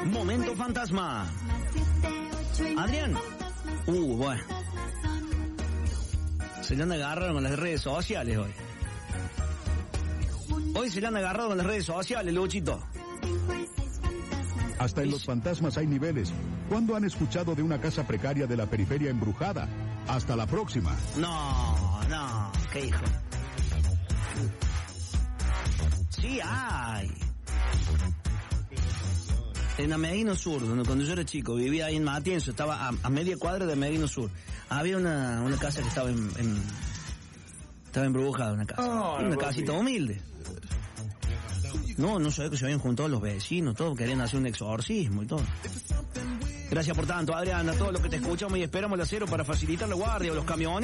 Momento fantasma. Adrián. Bueno. Se le han agarrado con las redes sociales hoy. Hoy se le han agarrado con las redes sociales, Luchito. Hasta en los fantasmas hay niveles. ¿Cuándo han escuchado de una casa precaria de la periferia embrujada? Hasta la próxima. No, qué hijo. Sí hay. En Ameguino Sur, donde cuando yo era chico, vivía ahí en Matienzo, estaba a media cuadra de Ameguino Sur. Había una casa que estaba estaba embrujada, una casa. Una casita humilde. No sabía que se habían juntado los vecinos, todos querían hacer un exorcismo y todo. Gracias por tanto, Adrián, a todos los que te escuchamos y esperamos el acero para facilitar la guardia o los camiones.